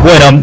Bueno,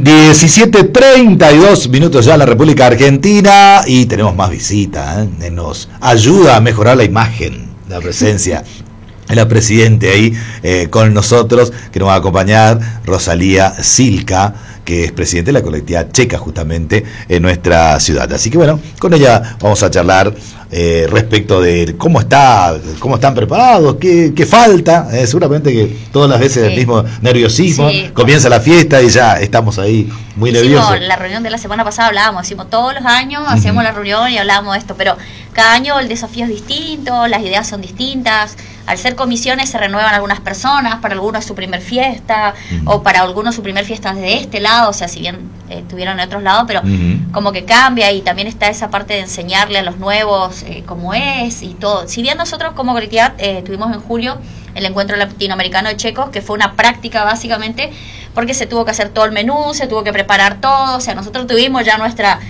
17:32 minutos ya en la República Argentina y tenemos más visitas, ¿eh? Nos ayuda a mejorar la imagen, la presencia de la presidente ahí con nosotros, que nos va a acompañar Rosalía Silca, que es presidente de la colectividad checa justamente en nuestra ciudad. Así que bueno, con ella vamos a charlar respecto de cómo están preparados, qué falta, seguramente que todas las veces el mismo nerviosismo, comienza la fiesta y ya estamos ahí muy nerviosos. La reunión de la semana pasada hablábamos, todos los años hacemos la reunión y hablábamos de esto, pero cada año el desafío es distinto, las ideas son distintas. Al ser comisiones se renuevan algunas personas, para algunos es su primer fiesta, o para algunos su primer fiesta desde este lado, o sea, si bien estuvieron en otros lados, pero como que cambia, y también está esa parte de enseñarle a los nuevos cómo es y todo. Si bien nosotros como colectividad tuvimos en julio el encuentro latinoamericano de checos, que fue una práctica básicamente, porque se tuvo que hacer todo el menú, se tuvo que preparar todo, o sea, nosotros tuvimos ya nuestra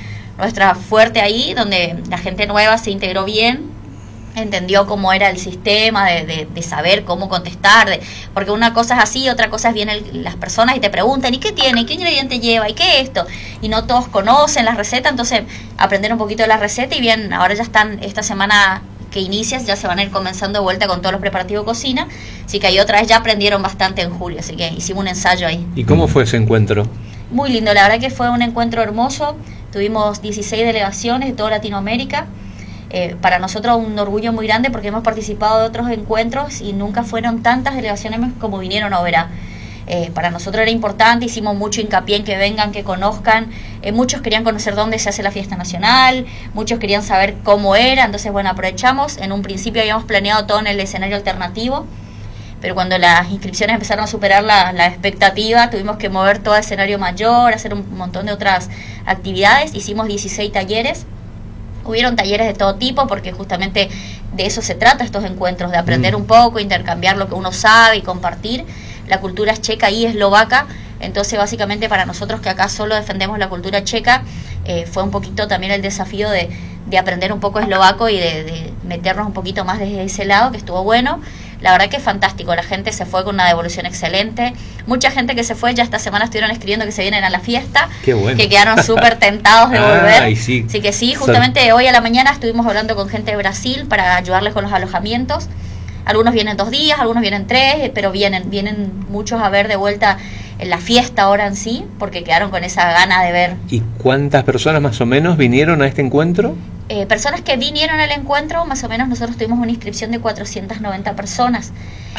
fuerte ahí, donde la gente nueva se integró bien, entendió cómo era el sistema, de saber cómo contestar, porque una cosa es así, otra cosa es vienen las personas y te preguntan, ¿y qué tiene? ¿Qué ingrediente lleva? ¿Y qué es esto? Y no todos conocen las recetas, entonces aprender un poquito de la receta, y bien, ahora ya están, esta semana que inicias, ya se van a ir comenzando de vuelta con todos los preparativos de cocina, así que ahí otra vez ya aprendieron bastante en julio, así que hicimos un ensayo ahí. ¿Y cómo fue ese encuentro? Muy lindo, la verdad que fue un encuentro hermoso, tuvimos 16 delegaciones de toda Latinoamérica. Para nosotros un orgullo muy grande porque hemos participado de otros encuentros y nunca fueron tantas delegaciones como vinieron ahora. Para nosotros era importante, hicimos mucho hincapié en que vengan, que conozcan. Muchos querían conocer dónde se hace la fiesta nacional, muchos querían saber cómo era, entonces bueno, aprovechamos. En un principio habíamos planeado todo en el escenario alternativo, pero cuando las inscripciones empezaron a superar la expectativa, tuvimos que mover todo el escenario mayor, hacer un montón de otras actividades. Hicimos 16 talleres. Hubieron talleres de todo tipo, porque justamente de eso se trata estos encuentros, de aprender un poco, intercambiar lo que uno sabe y compartir. La cultura es checa y eslovaca, entonces básicamente para nosotros que acá solo defendemos la cultura checa, fue un poquito también el desafío de aprender un poco eslovaco y de meternos un poquito más desde ese lado, que estuvo bueno. La verdad que es fantástico, la gente se fue con una devolución excelente. Mucha gente que se fue ya esta semana estuvieron escribiendo que se vienen a la fiesta. Qué bueno. Que quedaron súper tentados de volver. Sí. Así que sí, justamente hoy a la mañana estuvimos hablando con gente de Brasil para ayudarles con los alojamientos. Algunos vienen 2 días, algunos vienen 3, pero vienen muchos a ver de vuelta la fiesta ahora en sí, porque quedaron con esa gana de ver. ¿Y cuántas personas más o menos vinieron a este encuentro? Personas que vinieron al encuentro, más o menos nosotros tuvimos una inscripción de 490 personas.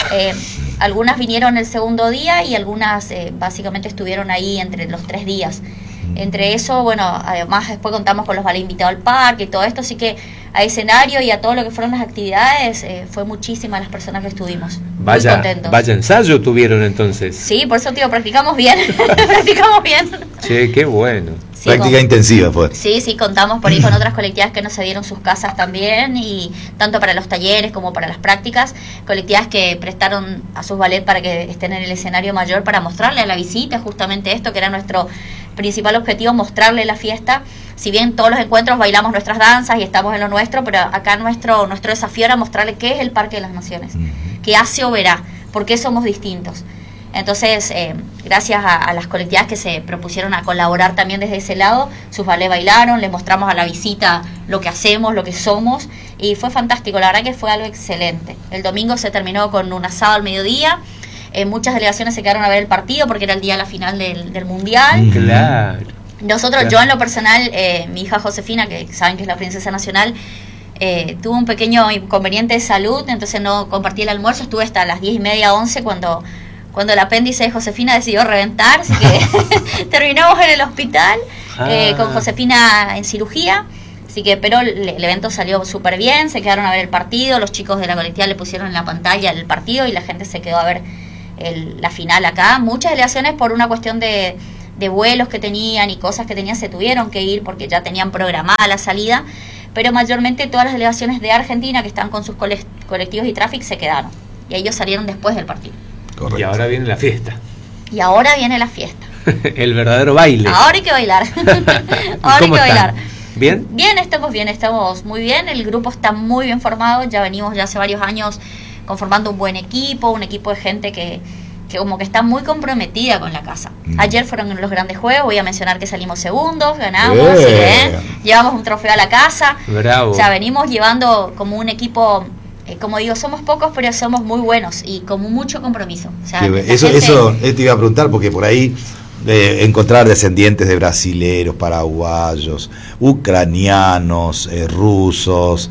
Algunas vinieron el segundo día y algunas básicamente estuvieron ahí entre los 3 días. Entre eso, bueno, además después contamos con los vales invitados al parque y todo esto, así que a escenario y a todo lo que fueron las actividades, fue muchísimas las personas que estuvimos. Vaya, muy contentos. Vaya ensayo tuvieron entonces. Sí, por eso, tío, practicamos bien. Practicamos bien. Che, qué bueno. Sí, práctica intensiva fue. Sí, contamos por ahí con otras colectividades que nos cedieron sus casas también, y tanto para los talleres como para las prácticas, colectividades que prestaron a sus ballets para que estén en el escenario mayor, para mostrarle a la visita justamente esto, que era nuestro principal objetivo, mostrarle la fiesta. Si bien todos los encuentros bailamos nuestras danzas y estamos en lo nuestro, pero acá nuestro desafío era mostrarle qué es el Parque de las Naciones, qué hace o verá, por qué somos distintos. Entonces, gracias a las colectividades que se propusieron a colaborar también desde ese lado, sus ballets bailaron, le mostramos a la visita lo que hacemos, lo que somos, y fue fantástico, la verdad que fue algo excelente. El domingo se terminó con un asado al mediodía. Muchas delegaciones se quedaron a ver el partido porque era el día de la final del Mundial. Claro. Nosotros, yo en lo personal, mi hija Josefina, que saben que es la princesa nacional, tuvo un pequeño inconveniente de salud, entonces no compartí el almuerzo, estuve hasta las 10:30, 11 cuando el apéndice de Josefina decidió reventar, así que terminamos en el hospital con Josefina en cirugía. Así que, pero el evento salió súper bien, se quedaron a ver el partido, los chicos de la colectividad le pusieron en la pantalla el partido y la gente se quedó a ver la final acá. Muchas delegaciones, por una cuestión de vuelos que tenían y cosas que tenían, se tuvieron que ir porque ya tenían programada la salida, pero mayormente todas las delegaciones de Argentina que están con sus colectivos y tráfico se quedaron, y ellos salieron después del partido. Correcto. Y ahora viene la fiesta. El verdadero baile. Ahora hay que bailar. Ahora hay que bailar. ¿Bien? Bien, estamos muy bien. El grupo está muy bien formado. Ya venimos ya hace varios años conformando un buen equipo, un equipo de gente que que como que está muy comprometida con la casa. Ayer fueron los grandes juegos, voy a mencionar que salimos segundos, ganamos, llevamos un trofeo a la casa. Bravo. O sea, venimos llevando como un equipo, como digo, somos pocos, pero somos muy buenos y con mucho compromiso. O sea, eso te iba a preguntar, porque por ahí encontrar descendientes de brasileros, paraguayos, ucranianos, rusos,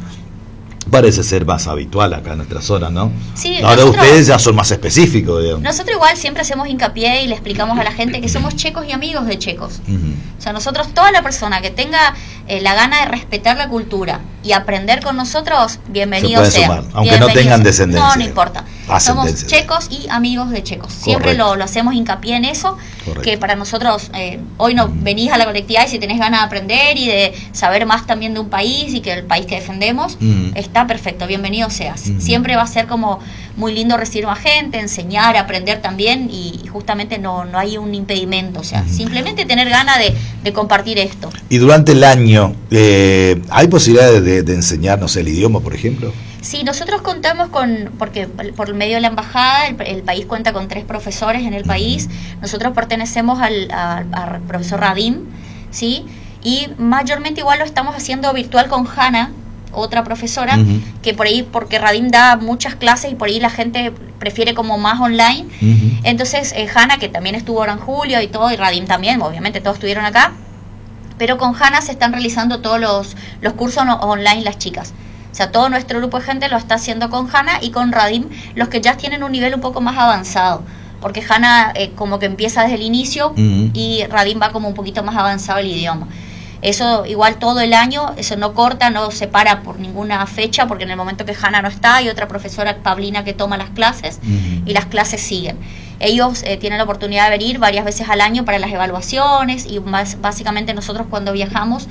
parece ser más habitual acá en nuestra zona, ¿no? Sí, ahora ustedes ya son más específicos, digamos. Nosotros igual siempre hacemos hincapié y le explicamos a la gente que somos checos y amigos de checos. O sea, nosotros, toda la persona que tenga la gana de respetar la cultura y aprender con nosotros, bienvenido sea. Sumar, aunque no tengan descendencia. No importa. Somos checos y amigos de checos. Siempre lo hacemos hincapié en eso. Correcto. Que para nosotros, hoy no venís a la colectividad y si tenés ganas de aprender y de saber más también de un país y que el país que defendemos, está perfecto, bienvenido seas. Siempre va a ser como muy lindo recibir a gente, enseñar, aprender también y justamente no hay un impedimento, o sea, simplemente tener ganas de compartir esto. Y durante el año, ¿hay posibilidades de enseñar, no sé, el idioma, por ejemplo? Sí, nosotros contamos porque por medio de la embajada, el país cuenta con 3 profesores en el país. Nosotros pertenecemos al profesor Radim, ¿sí? Y mayormente igual lo estamos haciendo virtual con Hanna, otra profesora, que por ahí, porque Radim da muchas clases y por ahí la gente prefiere como más online. Entonces, Hanna, que también estuvo ahora en julio y todo, y Radim también, obviamente todos estuvieron acá, pero con Hanna se están realizando todos los cursos online las chicas. O sea, todo nuestro grupo de gente lo está haciendo con Hanna y con Radim, los que ya tienen un nivel un poco más avanzado. Porque Hanna como que empieza desde el inicio y Radim va como un poquito más avanzado el idioma. Eso igual todo el año, eso no corta, no se para por ninguna fecha, porque en el momento que Hanna no está hay otra profesora, Pablina, que toma las clases y las clases siguen. Ellos tienen la oportunidad de venir varias veces al año para las evaluaciones y básicamente nosotros cuando viajamos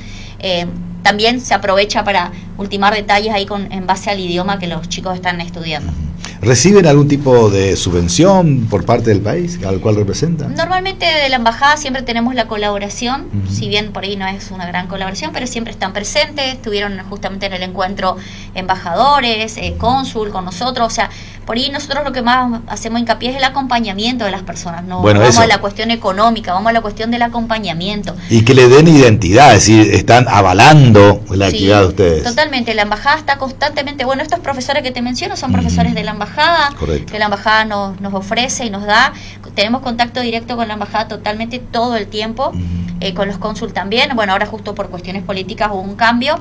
también se aprovecha para ultimar detalles ahí en base al idioma que los chicos están estudiando. ¿Reciben algún tipo de subvención por parte del país al cual representan? Normalmente de la embajada siempre tenemos la colaboración, si bien por ahí no es una gran colaboración, pero siempre están presentes, estuvieron justamente en el encuentro embajadores, cónsul con nosotros, o sea, por ahí nosotros lo que más hacemos hincapié es el acompañamiento de las personas, no vamos a la cuestión económica, vamos a la cuestión del acompañamiento. Y que le den identidad, es decir, están avalando la actividad de ustedes. Totalmente, la embajada está constantemente, bueno, estos profesores que te menciono son profesores de la embajada, correcto, que la embajada nos ofrece y nos da, tenemos contacto directo con la embajada totalmente todo el tiempo, con los cónsul también, bueno, ahora justo por cuestiones políticas hubo un cambio.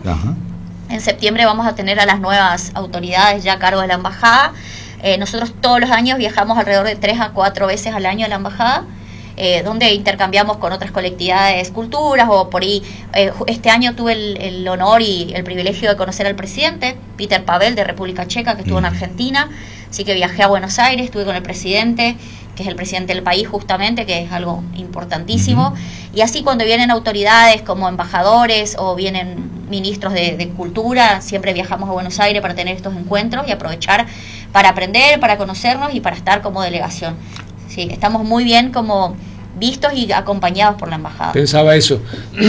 En septiembre vamos a tener a las nuevas autoridades ya a cargo de la embajada. Nosotros todos los años viajamos alrededor de 3 a 4 veces al año a la embajada, donde intercambiamos con otras colectividades culturas o por ahí. Este año tuve el honor y el privilegio de conocer al presidente, Peter Pavel, de República Checa, que estuvo en Argentina, así que viajé a Buenos Aires, estuve con el presidente, que es el presidente del país justamente, que es algo importantísimo, y así cuando vienen autoridades como embajadores o vienen ministros de cultura, siempre viajamos a Buenos Aires para tener estos encuentros y aprovechar para aprender, para conocernos y para estar como delegación. Sí, estamos muy bien como vistos y acompañados por la embajada. Pensaba eso,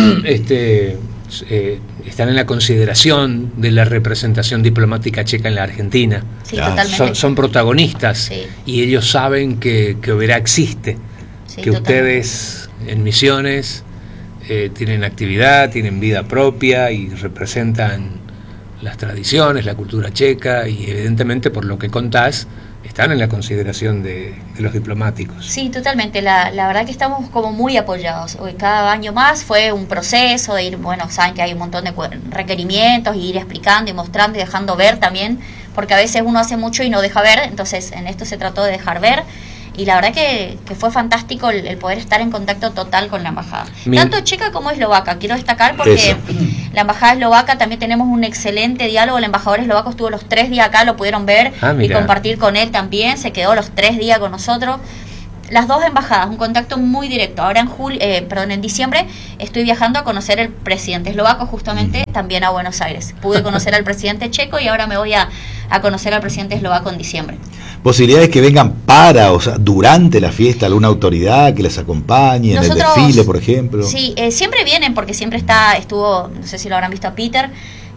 están en la consideración de la representación diplomática checa en la Argentina. Sí, totalmente. Son protagonistas, sí, y ellos saben que Oberá existe, sí, que totalmente. Ustedes en Misiones tienen actividad, tienen vida propia y representan las tradiciones, la cultura checa, y evidentemente por lo que contás están en la consideración de los diplomáticos. Sí, totalmente. La verdad que estamos como muy apoyados. Hoy cada año más fue un proceso de ir, bueno, saben que hay un montón de requerimientos, y ir explicando y mostrando y dejando ver también, porque a veces uno hace mucho y no deja ver, entonces en esto se trató de dejar ver. Y la verdad que fue fantástico el poder estar en contacto total con la embajada. Tanto checa como eslovaca. Quiero destacar porque la embajada eslovaca también tenemos un excelente diálogo. El embajador eslovaco estuvo los 3 días acá, lo pudieron ver y compartir con él también. Se quedó los 3 días con nosotros. Las dos embajadas, un contacto muy directo. Ahora en diciembre estoy viajando a conocer al presidente eslovaco, justamente también a Buenos Aires. Pude conocer al presidente checo y ahora me voy a conocer al presidente eslovaco en diciembre. ¿Posibilidades que vengan durante la fiesta, alguna autoridad que les acompañe en el desfile, por ejemplo? Sí, siempre vienen porque siempre estuvo, no sé si lo habrán visto a Peter,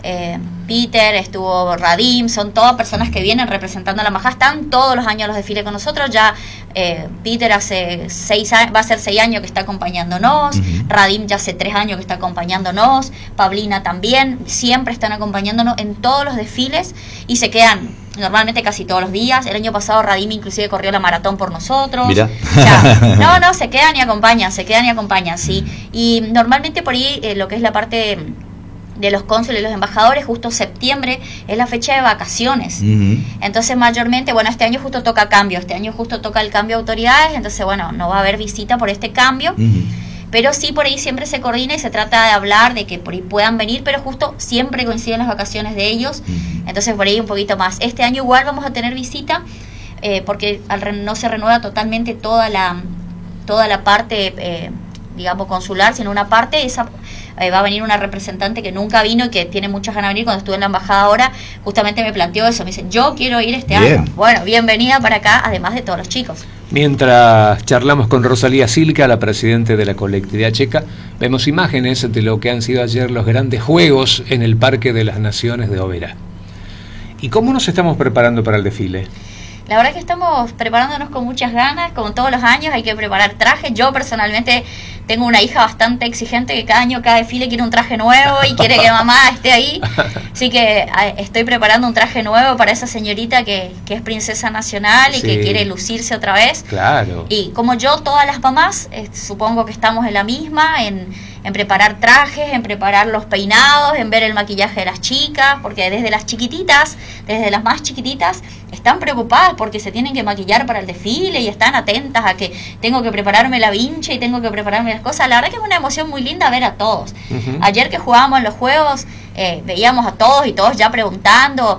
Peter, estuvo Radim, son todas personas que vienen representando a la embajada, están todos los años los desfiles con nosotros. Ya Peter hace 6 años, va a ser 6 años que está acompañándonos, Radim ya hace 3 años que está acompañándonos, Pablina también, siempre están acompañándonos en todos los desfiles y se quedan normalmente casi todos los días. El año pasado Radim inclusive corrió la maratón por nosotros. Mira. O sea, no, se quedan y acompañan, sí. Y normalmente por ahí lo que es la parte de los cónsules y los embajadores, justo septiembre es la fecha de vacaciones. Entonces mayormente, bueno, este año justo toca cambio, el cambio de autoridades, entonces bueno, no va a haber visita por este cambio. Pero sí, por ahí siempre se coordina y se trata de hablar de que por ahí puedan venir, pero justo siempre coinciden las vacaciones de ellos. Entonces por ahí un poquito más. Este año igual vamos a tener visita, porque no se renueva totalmente toda la parte, digamos, consular, sino una parte, esa va a venir una representante que nunca vino y que tiene muchas ganas de venir. Cuando estuve en la embajada ahora, justamente me planteó eso, me dice, yo quiero ir este año. Bueno, bienvenida para acá, además de todos los chicos. Mientras charlamos con Rosalía Silca, la presidenta de la colectividad checa, vemos imágenes de lo que han sido ayer los grandes juegos en el Parque de las Naciones de Oberá. ¿Y cómo nos estamos preparando para el desfile? La verdad que estamos preparándonos con muchas ganas, como todos los años hay que preparar trajes. Yo personalmente tengo una hija bastante exigente que cada año, cada desfile quiere un traje nuevo y quiere que mamá esté ahí. Así que estoy preparando un traje nuevo para esa señorita que es princesa nacional y que quiere lucirse otra vez. Claro. Y como yo, todas las mamás, supongo que estamos en la misma, en preparar trajes, en preparar los peinados, en ver el maquillaje de las chicas, porque desde las chiquititas, desde las más chiquititas, están preocupadas porque se tienen que maquillar para el desfile y están atentas a que tengo que prepararme la vincha y tengo que prepararme las cosas. La verdad que es una emoción muy linda ver a todos. Ayer que jugábamos en los juegos, veíamos a todos y todos ya preguntando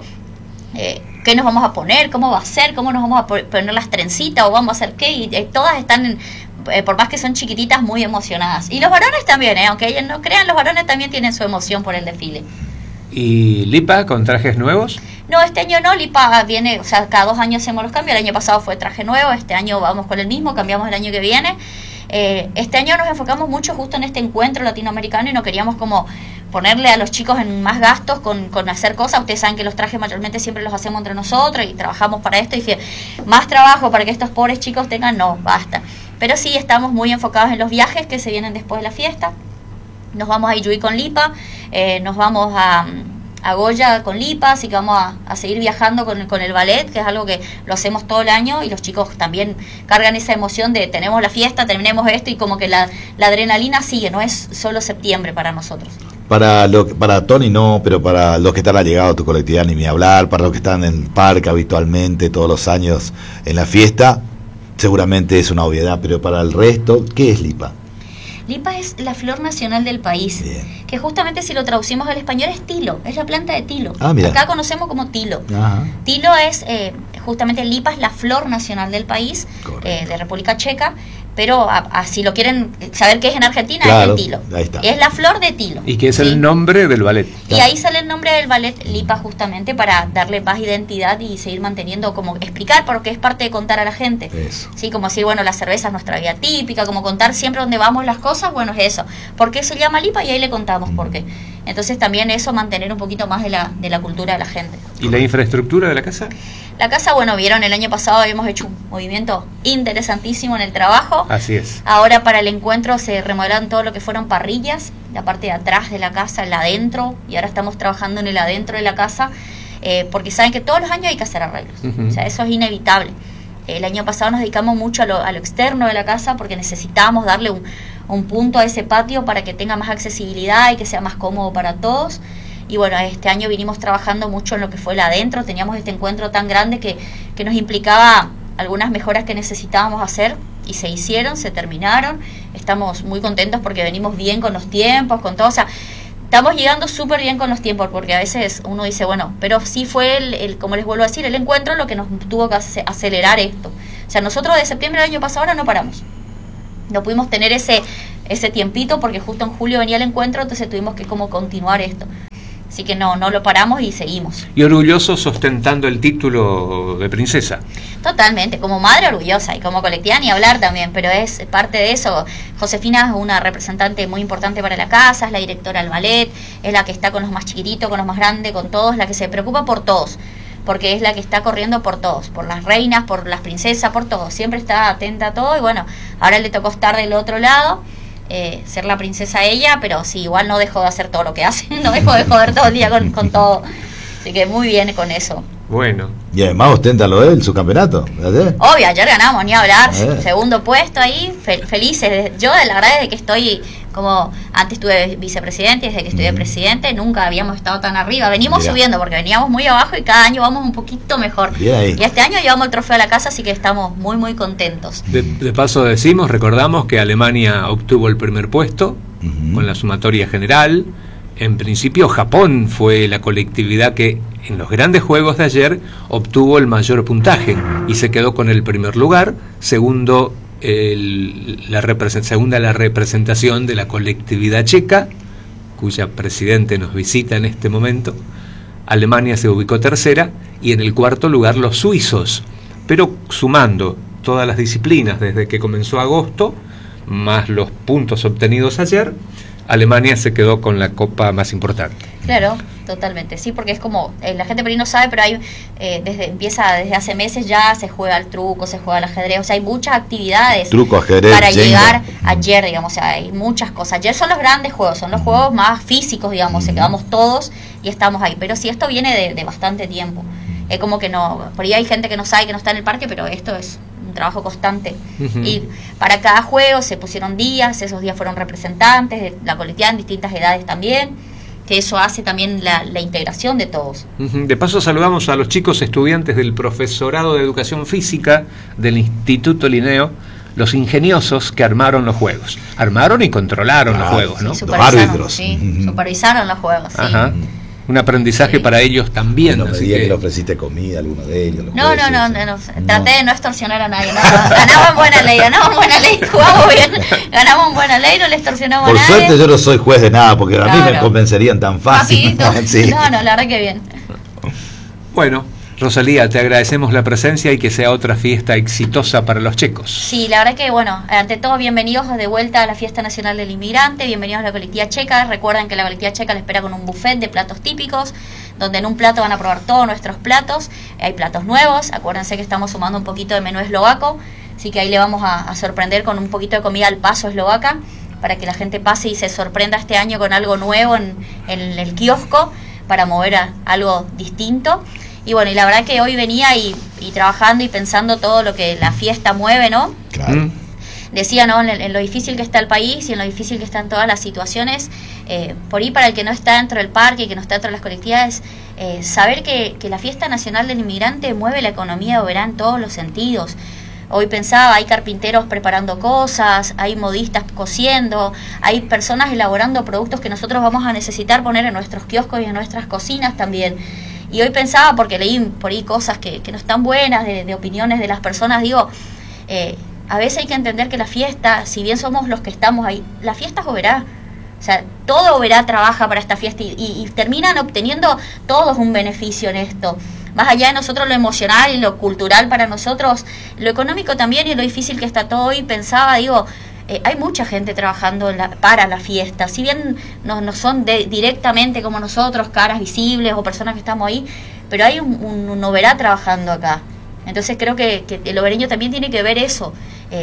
qué nos vamos a poner, cómo va a ser, cómo nos vamos a poner las trencitas o vamos a hacer qué, y todas están, por más que son chiquititas, muy emocionadas. Y los varones también, aunque ellos no crean, los varones también tienen su emoción por el desfile. ¿Y Lipa con trajes nuevos? No, este año no, Lipa viene, o sea, cada 2 años hacemos los cambios. El año pasado fue traje nuevo, este año vamos con el mismo, cambiamos el año que viene. Este año nos enfocamos mucho justo en este encuentro latinoamericano y no queríamos como ponerle a los chicos en más gastos con hacer cosas. Ustedes saben que los trajes mayormente siempre los hacemos entre nosotros y trabajamos para esto, y dije, más trabajo para que estos pobres chicos tengan, no, basta. Pero sí estamos muy enfocados en los viajes que se vienen después de la fiesta. Nos vamos a Iyuí con Lipa, nos vamos a Goya con Lipa, así que vamos a seguir viajando con el ballet, que es algo que lo hacemos todo el año, y los chicos también cargan esa emoción de tenemos la fiesta, terminemos esto, y como que la adrenalina sigue, no es solo septiembre para nosotros. Para Tony no, pero para los que están allegados a tu colectividad ni me hablar, para los que están en el parque habitualmente todos los años en la fiesta, seguramente es una obviedad, pero para el resto, ¿qué es Lipa? Lipa es la flor nacional del país, que justamente si lo traducimos al español es tilo, es la planta de tilo. Acá conocemos como tilo. Tilo es, justamente Lipa es la flor nacional del país, de República Checa, pero si lo quieren saber qué es en Argentina, claro, es el tilo. Ahí está. Es la flor de tilo. Y que es el nombre del ballet. Y ahí sale el nombre del ballet Lipa, justamente para darle más identidad y seguir manteniendo, como explicar, porque es parte de contar a la gente. Eso. Sí, como decir, bueno, la cerveza es nuestra vida típica, como contar siempre dónde vamos las cosas, bueno, es eso. ¿Por qué se llama Lipa? Y ahí le contamos por qué. Entonces también eso, mantener un poquito más de la cultura de la gente. ¿Y la infraestructura de la casa? La casa, bueno, vieron, el año pasado habíamos hecho un movimiento interesantísimo en el trabajo. Así es. Ahora para el encuentro se remodelaron todo lo que fueron parrillas, la parte de atrás de la casa, el adentro, y ahora estamos trabajando en el adentro de la casa, porque saben que todos los años hay que hacer arreglos. O sea, eso es inevitable. El año pasado nos dedicamos mucho a lo externo de la casa porque necesitábamos darle un punto a ese patio para que tenga más accesibilidad y que sea más cómodo para todos. Y bueno, este año vinimos trabajando mucho en lo que fue el adentro. Teníamos este encuentro tan grande que nos implicaba algunas mejoras que necesitábamos hacer, y se hicieron, se terminaron. Estamos muy contentos porque venimos bien con los tiempos, con todo. O sea, estamos llegando súper bien con los tiempos, porque a veces uno dice, bueno, pero sí fue como les vuelvo a decir, el encuentro lo que nos tuvo que acelerar esto. O sea, nosotros de septiembre del año pasado ahora no paramos. No pudimos tener ese tiempito porque justo en julio venía el encuentro, entonces tuvimos que como continuar esto. Así que no lo paramos y seguimos. Y orgullosos ostentando el título de princesa. Totalmente, como madre orgullosa y como colectiva ni hablar también, pero es parte de eso. Josefina es una representante muy importante para la casa, es la directora del ballet, es la que está con los más chiquititos, con los más grandes, con todos, la que se preocupa por todos, porque es la que está corriendo por todos, por las reinas, por las princesas, por todos, siempre está atenta a todo y bueno, ahora le tocó estar del otro lado, ser la princesa ella, pero sí, igual no dejó de hacer todo lo que hace, no dejó de joder todo el día con todo, así que muy bien con eso. Bueno. Y además ostenta lo de él, su campeonato. ¿Verdad? Obvio, ayer ganamos, ni hablar, segundo puesto ahí, felices. Yo la verdad desde que estoy, como antes estuve vicepresidente, desde que estuve presidente, nunca habíamos estado tan arriba. Venimos subiendo porque veníamos muy abajo y cada año vamos un poquito mejor. Y este año llevamos el trofeo a la casa, así que estamos muy, muy contentos. De paso recordamos que Alemania obtuvo el primer puesto con la sumatoria general. En principio Japón fue la colectividad que en los grandes juegos de ayer obtuvo el mayor puntaje y se quedó con el primer lugar, segunda la representación de la colectividad checa, cuya presidente nos visita en este momento. Alemania se ubicó tercera y en el cuarto lugar los suizos, pero sumando todas las disciplinas desde que comenzó agosto, más los puntos obtenidos ayer, Alemania se quedó con la copa más importante. Claro, totalmente, sí, porque es como, la gente por ahí no sabe, pero hay desde hace meses ya se juega el truco, se juega el ajedrez, o sea, hay muchas actividades truco, ajedrez, para llegar ayer, digamos, o sea, hay muchas cosas. Ayer son los grandes juegos, son los juegos más físicos, digamos, se quedamos todos y estamos ahí, pero sí, esto viene de bastante tiempo. Es como que no, por ahí hay gente que no sabe que no está en el parque, pero esto es un trabajo constante. Y para cada juego se pusieron días, esos días fueron representantes de la colectividad en distintas edades también, que eso hace también la integración de todos. De paso saludamos a los chicos estudiantes del profesorado de educación física del Instituto Linneo, los ingeniosos que armaron los juegos. Armaron y controlaron los juegos, ¿no? Los árbitros. Sí, supervisaron los juegos, sí. Ajá. Un aprendizaje para ellos también. No me diga que le ofreciste comida a alguno de ellos. No, traté de no extorsionar a nadie. Ganamos en buena ley, jugamos bien, ganamos en buena ley, no le extorsionamos a nadie. Por suerte yo no soy juez de nada, porque a mí me convencerían tan fácil. Sí. No, la verdad que bien. Bueno, Rosalía, te agradecemos la presencia y que sea otra fiesta exitosa para los checos. Sí, la verdad que, bueno, ante todo, bienvenidos de vuelta a la Fiesta Nacional del Inmigrante, bienvenidos a la colectividad checa. Recuerden que la colectividad checa les espera con un buffet de platos típicos, donde en un plato van a probar todos nuestros platos. Hay platos nuevos, acuérdense que estamos sumando un poquito de menú eslovaco, así que ahí le vamos a sorprender con un poquito de comida al paso eslovaca, para que la gente pase y se sorprenda este año con algo nuevo en el kiosco, para mover a algo distinto. Y bueno, y la verdad que hoy venía y trabajando y pensando todo lo que la fiesta mueve, ¿no? Claro. Decía, ¿no? En lo difícil que está el país y en lo difícil que están todas las situaciones, por ahí para el que no está dentro del parque y que no está dentro de las colectividades, saber que la Fiesta Nacional del Inmigrante mueve la economía de Oberá en todos los sentidos. Hoy pensaba, hay carpinteros preparando cosas, hay modistas cosiendo, hay personas elaborando productos que nosotros vamos a necesitar poner en nuestros kioscos y en nuestras cocinas también. Y hoy pensaba, porque leí por ahí cosas que no están buenas, de opiniones de las personas, digo, a veces hay que entender que la fiesta, si bien somos los que estamos ahí, la fiesta es Oberá. O sea, todo Oberá trabaja para esta fiesta y terminan obteniendo todos un beneficio en esto. Más allá de nosotros lo emocional y lo cultural para nosotros, lo económico también y lo difícil que está todo. Y pensaba, digo, hay mucha gente trabajando para la fiesta, si bien no son directamente como nosotros, caras visibles o personas que estamos ahí, pero hay un Oberá trabajando acá. Entonces creo que el obereño también tiene que ver eso.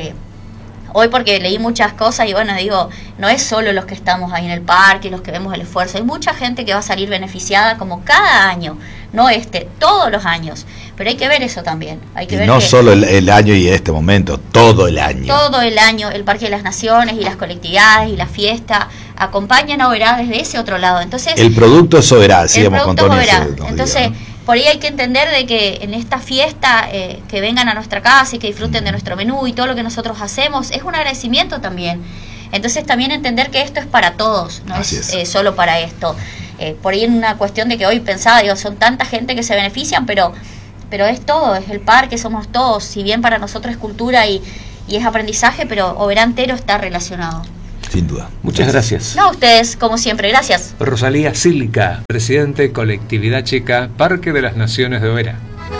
Hoy porque leí muchas cosas y bueno, digo, no es solo los que estamos ahí en el parque, los que vemos el esfuerzo, hay mucha gente que va a salir beneficiada como cada año, no todos los años, pero hay que ver eso también. Hay que ver no solo el año y este momento, todo el año. Todo el año, el Parque de las Naciones y las colectividades y la fiesta acompañan a Oberá desde ese otro lado. Entonces, el producto es Oberá, decíamos con Tony. Entonces, por ahí hay que entender de que en esta fiesta que vengan a nuestra casa y que disfruten de nuestro menú y todo lo que nosotros hacemos, es un agradecimiento también. Entonces también entender que esto es para todos, no es solo para esto. Por ahí en una cuestión de que hoy pensaba, digo, son tanta gente que se benefician, pero es todo, es el parque, somos todos. Si bien para nosotros es cultura y es aprendizaje, pero Oberá entero está relacionado. Sin duda. Muchas gracias. No, ustedes, como siempre, gracias. Rosalía Sílica, presidente Colectividad Checa, Parque de las Naciones de Oberá.